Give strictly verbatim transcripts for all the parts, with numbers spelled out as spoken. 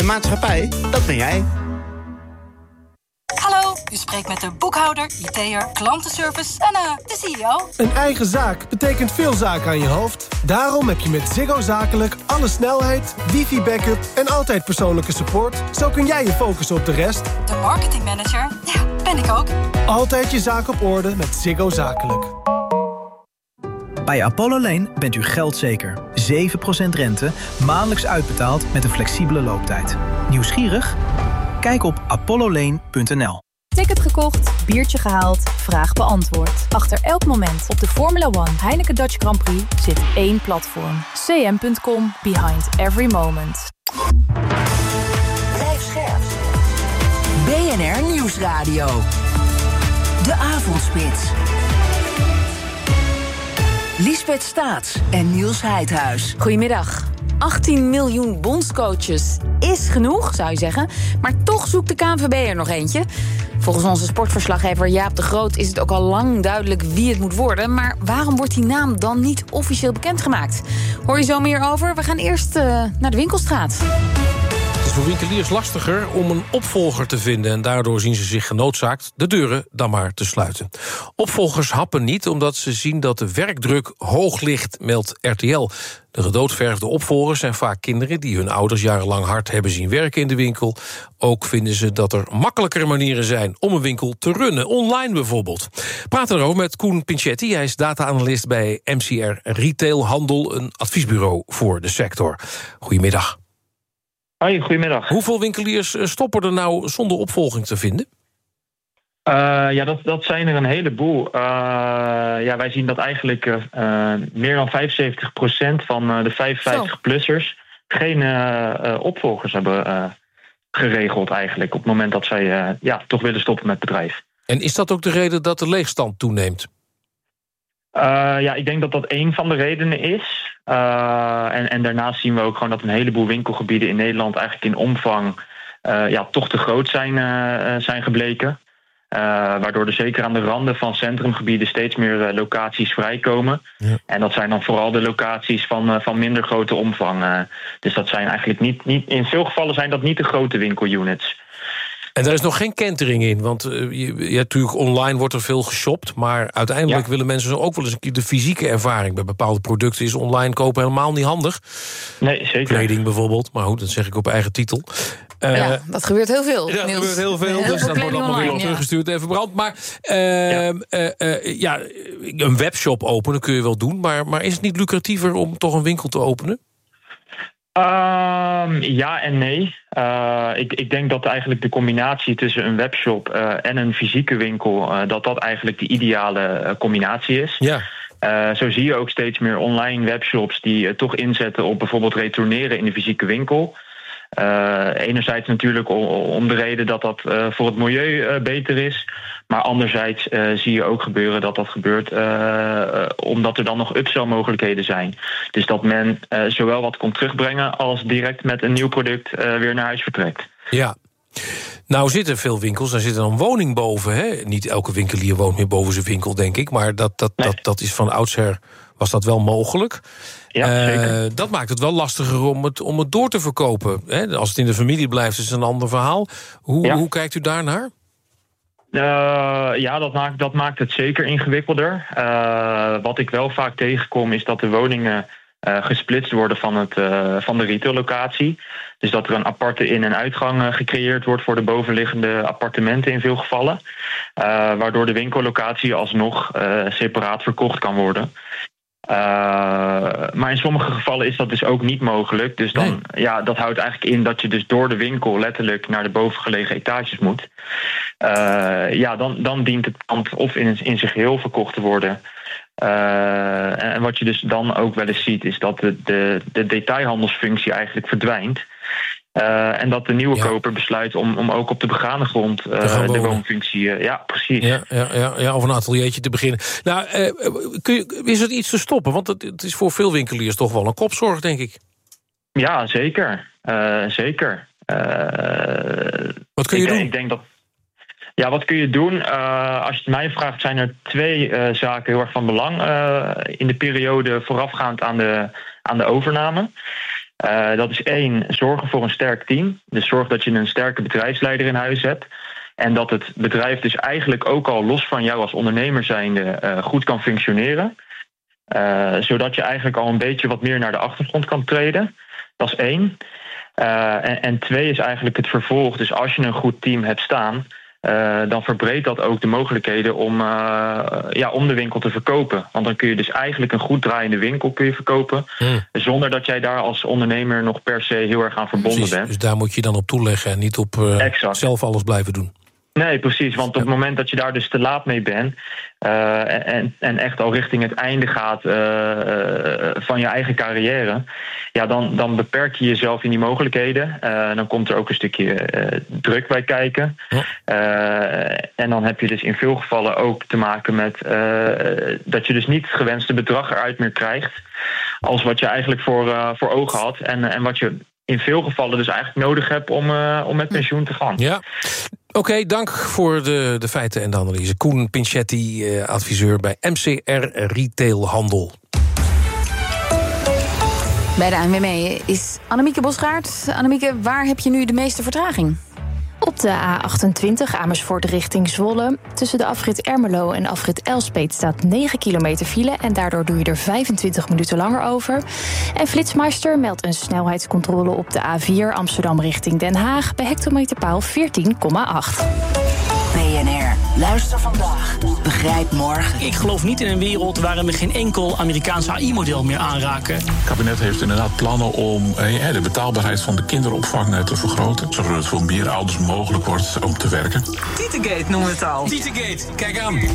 De maatschappij, dat ben jij. Hallo, u spreekt met de boekhouder, I T'er, klantenservice en uh, de C E O. Een eigen zaak betekent veel zaken aan je hoofd. Daarom heb je met Ziggo Zakelijk alle snelheid, wifi-backup en altijd persoonlijke support. Zo kun jij je focussen op de rest. De marketingmanager, ja, ben ik ook. Altijd je zaak op orde met Ziggo Zakelijk. Bij Apollo Lane bent u geldzeker. zeven procent rente, maandelijks uitbetaald met een flexibele looptijd. Nieuwsgierig? Kijk op apollo lane punt n l. Ticket gekocht, biertje gehaald, vraag beantwoord. Achter elk moment op de Formula One Heineken Dutch Grand Prix zit één platform. c m punt com, behind every moment. Blijf scherp. B N R Nieuwsradio. De Avondspits. Liesbeth Staats en Niels Heidhuis. Goedemiddag. achttien miljoen bondscoaches is genoeg, zou je zeggen. Maar toch zoekt de K N V B er nog eentje. Volgens onze sportverslaggever Jaap de Groot is het ook al lang duidelijk wie het moet worden. Maar waarom wordt die naam dan niet officieel bekendgemaakt? Hoor je zo meer over? We gaan eerst uh, naar de Winkelstraat. Het is voor winkeliers lastiger om een opvolger te vinden... en daardoor zien ze zich genoodzaakt de deuren dan maar te sluiten. Opvolgers happen niet omdat ze zien dat de werkdruk hoog ligt, meldt R T L. De gedoodverfde opvolgers zijn vaak kinderen... die hun ouders jarenlang hard hebben zien werken in de winkel. Ook vinden ze dat er makkelijkere manieren zijn om een winkel te runnen. Online bijvoorbeeld. We praten erover met Koen Pinchetti. Hij is data-analyst bij M C R Retail Handel... een adviesbureau voor de sector. Goedemiddag. Hoi, goedemiddag. Hoeveel winkeliers stoppen er nou zonder opvolging te vinden? Uh, ja, dat, dat zijn er een heleboel. Uh, ja, wij zien dat eigenlijk uh, meer dan vijfenzeventig procent van uh, de vijfenvijftig-plussers... geen uh, uh, opvolgers hebben uh, geregeld eigenlijk... op het moment dat zij uh, ja, toch willen stoppen met het bedrijf. En is dat ook de reden dat de leegstand toeneemt? Uh, ja, ik denk dat dat één van de redenen is. Uh, en, en daarnaast zien we ook gewoon dat een heleboel winkelgebieden in Nederland... eigenlijk in omvang uh, ja, toch te groot zijn, uh, zijn gebleken. Uh, waardoor er zeker aan de randen van centrumgebieden steeds meer uh, locaties vrijkomen. Ja. En dat zijn dan vooral de locaties van, uh, van minder grote omvang. Uh, dus dat zijn eigenlijk niet, niet... In veel gevallen zijn dat niet de grote winkelunits. En daar is nog geen kentering in, want uh, je, je, natuurlijk online wordt er veel geshopt... maar uiteindelijk ja. willen mensen ook wel eens een keer de fysieke ervaring. Bij bepaalde producten is online kopen helemaal niet handig. Nee, zeker. Kleding bijvoorbeeld, maar goed, dat zeg ik op eigen titel. Uh, ja, dat gebeurt heel veel. Ja, dat Niels. gebeurt heel veel, heel dus veel dat wordt allemaal weer teruggestuurd en verbrand. Maar uh, ja. Uh, uh, ja, een webshop openen kun je wel doen... Maar, maar is het niet lucratiever om toch een winkel te openen? Um, ja en nee. Uh, ik, ik denk dat eigenlijk de combinatie tussen een webshop uh, en een fysieke winkel... Uh, dat dat eigenlijk de ideale uh, combinatie is. Ja. Uh, zo zie je ook steeds meer online webshops die uh, toch inzetten op bijvoorbeeld retourneren in de fysieke winkel. Uh, enerzijds natuurlijk om, om de reden dat dat uh, voor het milieu uh, beter is. Maar anderzijds uh, zie je ook gebeuren dat dat gebeurt uh, uh, omdat er dan nog upsell mogelijkheden zijn. Dus dat men uh, zowel wat komt terugbrengen als direct met een nieuw product uh, weer naar huis vertrekt. Ja. Nou zitten veel winkels, daar zit dan een woning boven. Hè? Niet elke winkelier woont meer boven zijn winkel, denk ik. Maar dat, dat, nee. dat, dat is van oudsher, was dat wel mogelijk. Ja, zeker. Uh, dat maakt het wel lastiger om het, om het door te verkopen. Hè? Als het in de familie blijft, is het een ander verhaal. Hoe, ja. hoe kijkt u daarnaar? Uh, ja, dat maakt, dat maakt het zeker ingewikkelder. Uh, wat ik wel vaak tegenkom is dat de woningen uh, gesplitst worden van, het, uh, van de retaillocatie. Dus dat er een aparte in- en uitgang uh, gecreëerd wordt voor de bovenliggende appartementen in veel gevallen. Uh, waardoor de winkellocatie alsnog uh, separaat verkocht kan worden. Uh, maar in sommige gevallen is dat dus ook niet mogelijk. Dus dan, nee. ja, dat houdt eigenlijk in dat je dus door de winkel letterlijk naar de bovengelegen etages moet. Uh, ja, dan, dan dient het pand of in, in zijn geheel verkocht te worden. Uh, en wat je dus dan ook wel eens ziet, is dat de, de, de detailhandelsfunctie eigenlijk verdwijnt. Uh, en dat de nieuwe ja. koper besluit om, om ook op de begane grond uh, de woonfunctie... Uh, ja, precies. Ja, ja, ja, ja, of een ateliertje te beginnen. Nou, uh, kun je, is het iets te stoppen? Want het, het is voor veel winkeliers toch wel een kopzorg, denk ik. Ja, zeker. Uh, zeker. Uh, wat kun je ik, doen? Ik denk dat... Ja, wat kun je doen? Uh, als je het mij vraagt, zijn er twee uh, zaken heel erg van belang... Uh, in de periode voorafgaand aan de, aan de overname. Uh, dat is één, zorgen voor een sterk team. Dus zorg dat je een sterke bedrijfsleider in huis hebt. En dat het bedrijf dus eigenlijk ook al los van jou als ondernemer zijnde uh, goed kan functioneren. Uh, zodat je eigenlijk al een beetje wat meer naar de achtergrond kan treden. Dat is één. Uh, en, en twee is eigenlijk het vervolg. Dus als je een goed team hebt staan, Uh, dan verbreedt dat ook de mogelijkheden om, uh, ja, om de winkel te verkopen. Want dan kun je dus eigenlijk een goed draaiende winkel kun je verkopen. Mm. Zonder dat jij daar als ondernemer nog per se heel erg aan verbonden Precies, bent. Dus daar moet je dan op toeleggen en niet op uh, zelf alles blijven doen. Nee, precies. Want op het moment dat je daar dus te laat mee bent Uh, en, en echt al richting het einde gaat uh, uh, van je eigen carrière, ja, dan, dan beperk je jezelf in die mogelijkheden. Uh, dan komt er ook een stukje uh, druk bij kijken. Ja. Uh, en dan heb je dus in veel gevallen ook te maken met uh, dat je dus niet het gewenste bedrag eruit meer krijgt als wat je eigenlijk voor, uh, voor ogen had. En, en wat je in veel gevallen dus eigenlijk nodig hebt om, uh, om met pensioen te gaan. Ja. Oké, okay, dank voor de, de feiten en de analyse. Koen Pinchetti, eh, adviseur bij M C R Retail Handel. Bij de A N W B is Annemieke Bosgaard. Annemieke, waar heb je nu de meeste vertraging? Op de A achtentwintig Amersfoort richting Zwolle. Tussen de afrit Ermelo en afrit Elspeet staat negen kilometer file en daardoor doe je er vijfentwintig minuten langer over. En Flitsmeister meldt een snelheidscontrole op de A vier Amsterdam richting Den Haag bij hectometerpaal veertien komma acht. B N R, luister vandaag, begrijp morgen. Ik geloof niet in een wereld waarin we geen enkel Amerikaans A I-model meer aanraken. Het kabinet heeft inderdaad plannen om eh, de betaalbaarheid van de kinderopvang te vergroten, zodat het voor meer ouders mogelijk wordt om te werken. Tietegate noemen we het al. Tietegate, kijk aan. B N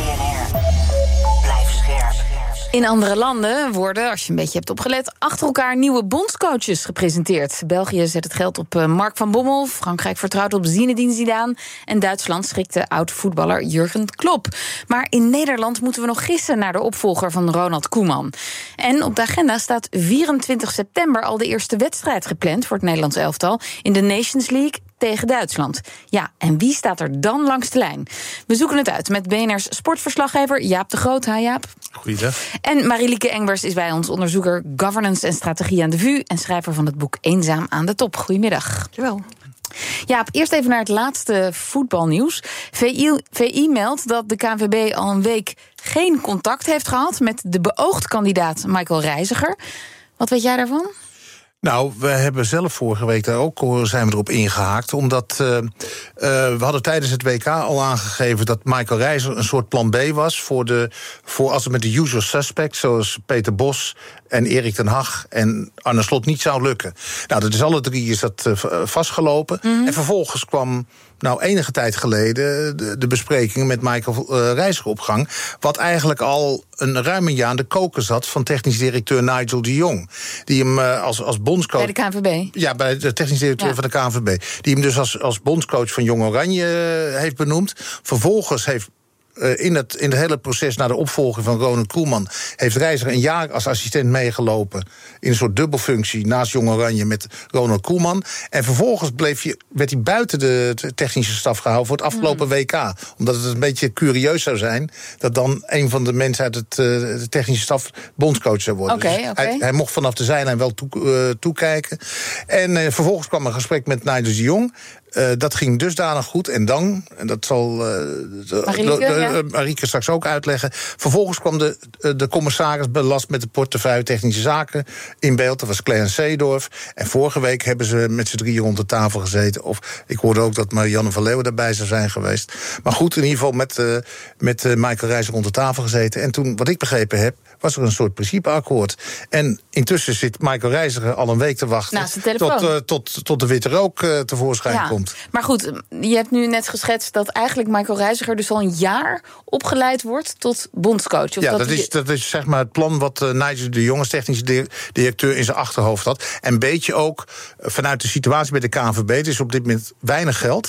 R, blijf scherp. In andere landen worden, als je een beetje hebt opgelet, achter elkaar nieuwe bondscoaches gepresenteerd. België zet het geld op Mark van Bommel, Frankrijk vertrouwt op Zinedine Zidane en Duitsland schikte oud-voetballer Jurgen Klopp. Maar in Nederland moeten we nog gissen naar de opvolger van Ronald Koeman. En op de agenda staat vierentwintig september al de eerste wedstrijd gepland voor het Nederlands elftal in de Nations League tegen Duitsland. Ja, en wie staat er dan langs de lijn? We zoeken het uit met B N R's sportverslaggever Jaap de Groot. Hi Jaap. Goeiedag. En Marielieke Engbers is bij ons, onderzoeker governance en strategie aan de V U en schrijver van het boek Eenzaam aan de top. Goedemiddag. Dankjewel. Jaap, eerst even naar het laatste voetbalnieuws. V I, V I meldt dat de K N V B al een week geen contact heeft gehad met de beoogd kandidaat Michael Reiziger. Wat weet jij daarvan? Nou, we hebben zelf vorige week daar ook zijn we erop ingehaakt. Omdat uh, uh, we hadden tijdens het W K al aangegeven dat Michael Reiziger een soort plan B was voor de voor als het met de usual suspects, zoals Peter Bos en Erik ten Hag en Arne Slot niet zou lukken. Nou, dat is alle drie is dat uh, vastgelopen. Mm-hmm. En vervolgens kwam nou enige tijd geleden de, de besprekingen met Michael uh, Reiziger op gang, wat eigenlijk al een ruim een jaar aan de koker zat van technisch directeur Nigel de Jong, die hem uh, als, als bondscoach bij de K N V B? Ja, bij de technisch directeur ja. van de K N V B. Die hem dus als, als bondscoach van Jong Oranje uh, heeft benoemd. Vervolgens heeft Uh, in, het, in het hele proces naar de opvolging van Ronald Koeman heeft Reiziger een jaar als assistent meegelopen in een soort dubbelfunctie naast Jong Oranje met Ronald Koeman. En vervolgens bleef je, werd hij buiten de technische staf gehouden voor het afgelopen mm. W K. Omdat het een beetje curieus zou zijn dat dan een van de mensen uit het, uh, de technische staf bondscoach zou worden. Okay, dus okay. hij, hij mocht vanaf de zijlijn wel toe, uh, toekijken. En uh, vervolgens kwam een gesprek met Nigel de Jong. Uh, dat ging dusdanig goed. En dan, en dat zal uh, de, Marieke, de, de, ja. Marieke straks ook uitleggen. Vervolgens kwam de, de commissaris belast met de portefeuille technische zaken in beeld. Dat was Clarence Seedorf. En vorige week hebben ze met z'n drieën rond de tafel gezeten. Of ik hoorde ook dat Marianne van Leeuwen daarbij zou zijn geweest. Maar goed, in ieder geval met, uh, met uh, Michael Reiziger rond de tafel gezeten. En toen, wat ik begrepen heb, was er een soort principeakkoord. En intussen zit Michael Reiziger al een week te wachten tot, uh, tot, tot de witte rook uh, tevoorschijn ja. komt. Maar goed, je hebt nu net geschetst dat eigenlijk Michael Reiziger dus al een jaar opgeleid wordt tot bondscoach. Of ja, dat, dat, is, je... dat is zeg maar het plan wat uh, Nigel de Jong als technische directeur in zijn achterhoofd had. En een beetje ook vanuit de situatie bij de K N V B. Het is op dit moment weinig geld.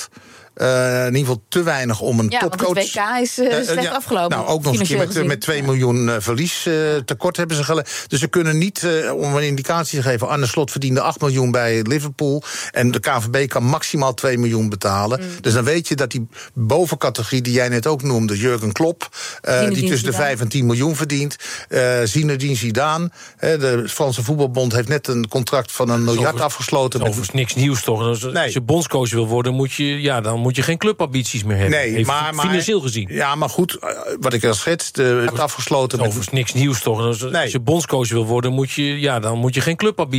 Uh, in ieder geval te weinig om een ja, topcoach... Ja, want het W K is uh, slecht uh, ja, afgelopen. Nou, ook nog eens met, met twee miljoen uh, verlies uh, tekort hebben ze gele. Dus ze kunnen niet, uh, om een indicatie te geven... Arne Slot verdiende acht miljoen bij Liverpool... en de K N V B kan maximaal twee miljoen betalen. Mm. Dus dan weet je dat die bovencategorie die jij net ook noemde... Jurgen Klopp, uh, die tussen de vijf en tien miljoen verdient... Uh, Zinedine Zidane, uh, de Franse voetbalbond... heeft net een contract van een miljard over, afgesloten. Overigens met... niks nieuws toch? Als, nee. als je bondscoach wil worden, moet je, ja, dan moet je geen clubambities meer hebben. Nee, maar, maar, financieel gezien. Ja, maar goed, wat ik al schets, de, het afgesloten... Overigens met... niks nieuws toch? Als, nee. als je bondscoach wil worden, moet je, ja, dan moet je geen clubambities